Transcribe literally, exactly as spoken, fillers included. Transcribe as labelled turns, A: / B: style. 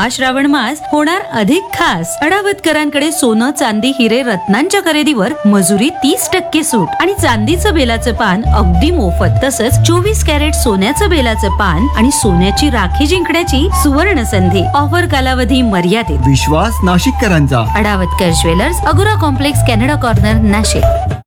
A: हा श्रावण मास होणार अधिक खास. अडावतकरांकडे सोनं, चांदी, हिरे, रत्नांच्या खरेदीवर मजुरी तीस टक्के सूट आणि चांदीचं बेलाचं पान अगदी मोफत. तसंच चोवीस कॅरेट सोन्याचं बेलाचं पान आणि सोन्याची राखी जिंकण्याची सुवर्ण संधी. ऑफर कालावधी मर्यादित.
B: विश्वास नाशिककरांचा.
A: अडावतकर ज्वेलर्स, अगोरा कॉम्प्लेक्स, कॅनडा कॉर्नर, नाशिक.